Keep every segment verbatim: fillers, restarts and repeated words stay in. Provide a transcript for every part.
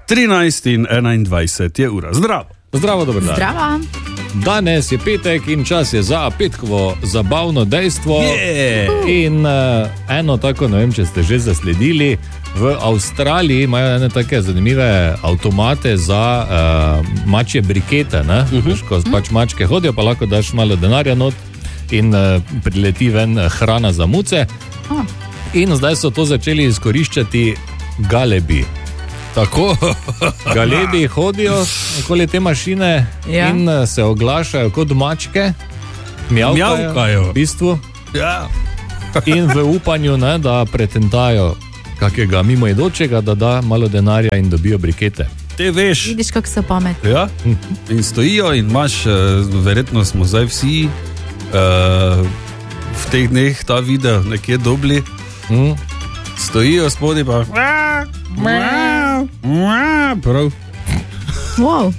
trinajst in enaindvajset je ura. Zdravo. Zdravo, dober dan. Zdravo. Danes je petek in čas je za petkovo zabavno dejstvo. Yeah. In uh, eno tako, ne vem, če ste že zasledili, v Avstraliji imajo ene take zanimive avtomate za uh, mačje brikete. Ne? Uh -huh. Ko pač mačke hodijo, pa lahko daš malo denarja not in uh, prileti ven hrana za muce. Oh. In zdaj so to začeli izkoriščati galebi. Tako, galebi hodijo okoli te mašine, ja. In se oglašajo kot mačke, mjavkajo, Mjavkajo. v bistvu. Ja. In v upanju, ne, da pretentajo kakega mimoidočega, da da malo denarja in dobijo brikete. Te veš. Vidiš, kako so pametni. Ja. In stojijo in imaš, verjetno smo zdaj vsi uh, v teh dneh ta video nekje dobili. Mm. Stojijo spodaj pa prav. Wow.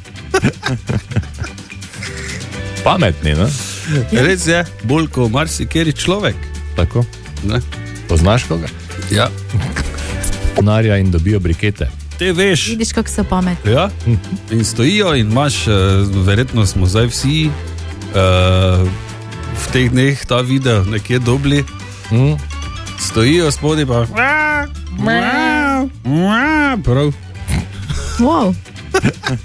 Pametni, ne? Ja. Res je, bolj kot marsikeri človek. Tako. Ne? Poznaš koga? Ja. Denarja in dobijo brikete. Te veš. Vidiš, kako so pametni. Ja. In stojijo in imaš, verjetno smo zdaj vsi uh, v teh dneh ta video nekje dobili. Mm. Stojijo spodaj pa prav. Wow.